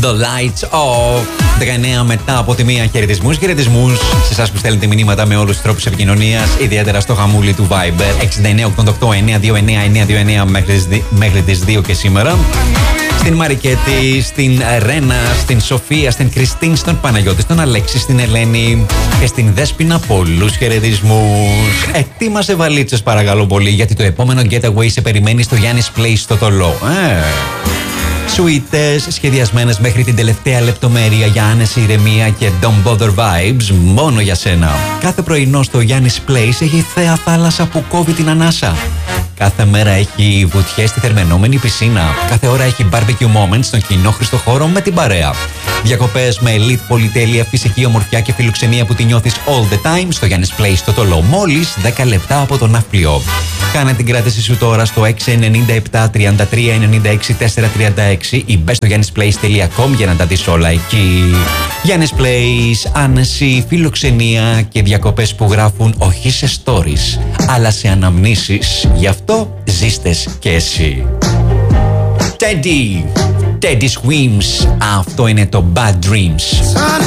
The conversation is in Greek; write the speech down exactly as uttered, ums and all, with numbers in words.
The Lights Off. δεκαεννέα μετά από τη μία, χαιρετισμούς, χαιρετισμούς σε εσάς που στέλνετε μηνύματα με όλους τους τρόπους επικοινωνίας, ιδιαίτερα στο χαμούλι του Viber εξήντα εννέα ογδόντα οκτώ εννιακόσια είκοσι εννέα εννιακόσια είκοσι εννέα μέχρι, μέχρι τις δύο και σήμερα. Στην Μαρικέτη, στην Ρένα, στην Σοφία, στην Κριστίν, στον Παναγιώτη, στον Αλέξη, στην Ελένη και στην Δέσποινα πολλούς χαιρετισμούς. Ετοίμασε βαλίτσες παρακαλώ πολύ, γιατί το επόμενο getaway σε περιμένει στο Γιάννης Place στο Θολό. Ε. Σουίτες σχεδιασμένες μέχρι την τελευταία λεπτομέρεια για άνεση, ηρεμία και don't bother vibes μόνο για σένα. Κάθε πρωινό στο Γιάννης Place έχει θέα θάλασσα που κόβει την ανάσα. Κάθε μέρα έχει βουτιές στη θερμαινόμενη πισίνα. Κάθε ώρα έχει barbecue moments στον κοινόχρηστο χώρο με την παρέα. Διακοπές με elite πολυτέλεια, φυσική ομορφιά και φιλοξενία που τη νιώθεις all the time στο Γιάννης Place στο Θολό. Μόλις δέκα λεπτά από το ναύπλιο. Κάνε την κράτηση σου τώρα στο έξι εννιά επτά τριάντα τρία ενενήντα έξι τετρακόσια τριάντα έξι ή μπες στο γιάννης πλέις τελεία κομ για να τα δεις όλα εκεί. Γιάννης Place, άνεση, φιλοξενία και διακοπές που γράφουν όχι σε stories, αλλά σε αναμνήσεις. Γι' αυτό ζήστες και εσύ. Teddy, Teddy Swims, αυτό είναι το Bad Dreams.